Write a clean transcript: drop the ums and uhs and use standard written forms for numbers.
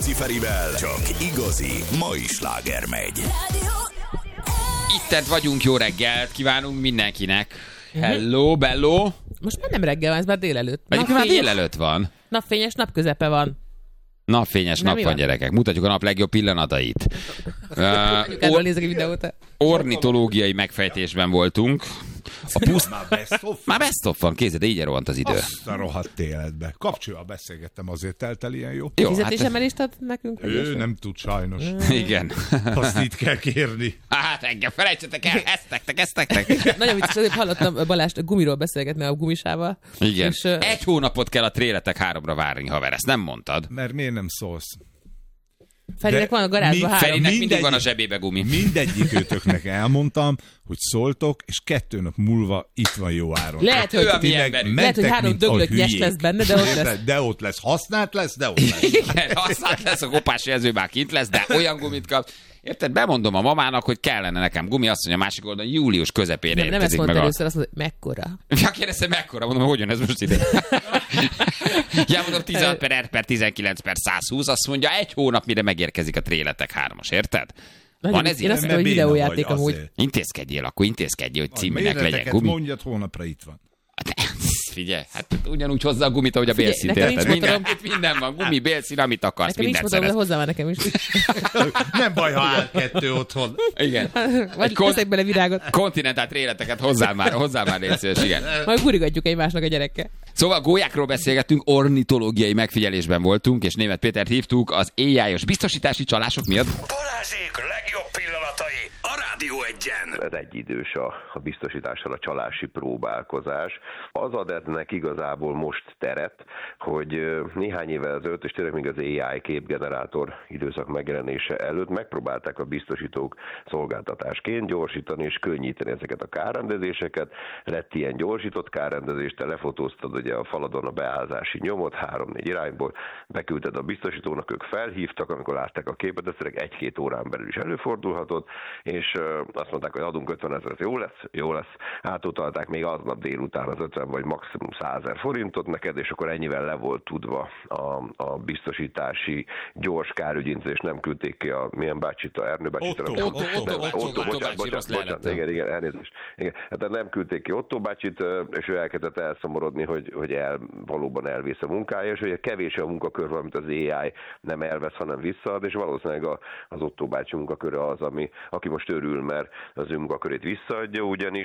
Rádiókafé Ferivel csak igazi mai sláger megy. Itt vagyunk, jó reggelt kívánunk mindenkinek. Hello, bello. Most már nem reggel van, ez már délelőtt. Egyébként már délelőtt van. Napfényes napközepe van. Napfényes nap van, gyerekek. Mutatjuk a nap legjobb pillanatait. Erről nézek egy videót. Ornitológiai megfejtésben voltunk. Már best of van, kézed, így rohant az idő. Azt a rohadt életbe. Kapcsolva beszélgettem, azért telt el ilyen jó. Fizetésemelést ad nekünk? Ő nem tud sajnos. Igen. Azt itt kell kérni. Hát engem felejtsetek el, eztektek. Nagyon vicces, azért hallottam Balást gumiról beszélgetni a gumisával. Igen. És, 1 hónapot kell a tréletek 3-ra várni, haver, ezt nem mondtad. Mert miért nem szólsz? Ferinek van a garázsban 3. Ferinek mindig van a zsebébe gumi. Mindegyik őtöknek elmondtam, hogy szóltok, és 2 nap múlva itt van jó áron. Lehet, hogy 3 döglött nyes lesz benne, de ott lesz. De ott lesz. Használt lesz, de ott lesz. Igen, használt lesz, a kopás jelző már kint lesz, de olyan gumit kap. Érted? Bemondom a mamának, hogy kellene nekem gumi, azt mondja, a másik oldalon július közepére nem ezt mondta először, azt mondta, hogy mekkora. Ja, kérdezte, mekkora? Mondom, hogy hogyan ez most ide? Ja, mondom, 16/19/120, azt mondja, 1 hónap, mire megérkezik a tréletek 3-as, érted? Van ez én azt mondom, hogy videójáték amúgy. Intézkedjél, hogy címűnek legyen gumi. Mondjad, hónapra itt van. Figyelj, hát ugyanúgy hozza a gumit, ahogy a bélszint, érted? Minden van, gumi, bélszín, amit akarsz, mindent szerez. Nekem hozzá van nekem is. Nem baj, ha áll 2 otthon. Igen. Vagy teszek bele virágot. Kontinentál tréleteket hozzá már légy szíves, igen. Majd gurigatjuk egymásnak a gyerekkel. Szóval gólyákról beszélgettünk, ornitológiai megfigyelésben voltunk, és Németh Pétert hívtuk az AI-os biztosítási csalások miatt. Balázsék legjobb pillanatai a Rádió Egyen. Ez egyidős a biztosítással a csalási próbálkozás. Az ad ennek igazából most teret, hogy néhány évvel ezelőtt, és tényleg még az AI képgenerátor időszak megjelenése előtt megpróbálták a biztosítók szolgáltatásként gyorsítani és könnyíteni ezeket a kárrendezéseket. Lett ilyen gyorsított kárrendezés, te lefotóztad ugye a faladon a beállzási nyomot 3-4 irányból, beküldted a biztosítónak, ők felhívtak, amikor látták a képet, ez tényleg 1-2 órán belül is előfordulhatott, és azt mondták, hogy adunk 50 000, jó lesz. Átutalták még aznap délután az 50 vagy maximum 100 000 forintot neked, és akkor ennyivel le volt tudva a biztosítási gyors kárügyintézés, nem küldték ki a milyen bácsit, a Ernő bácsit. Otto bácsi, rossz lehetett. Igen, elnézést. Igen. Hát nem küldték ki Otto bácsit, és ő elkezdett elszomorodni, hogy valóban elvész a munkája, és hogy kevés a munkakör, amit az AI nem elvesz, hanem visszaad, és valószínűleg az Otto bácsi munkaköre az, aki most örül, mert az ő munkakörét visszaadja, ugyanis